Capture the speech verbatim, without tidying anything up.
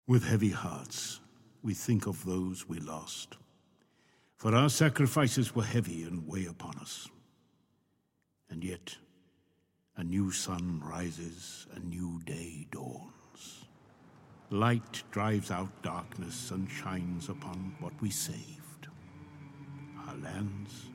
With heavy hearts, we think of those we lost, for our sacrifices were heavy and weigh upon us. And yet, a new sun rises, a new day dawns. Light drives out darkness and shines upon what we saved, our lands,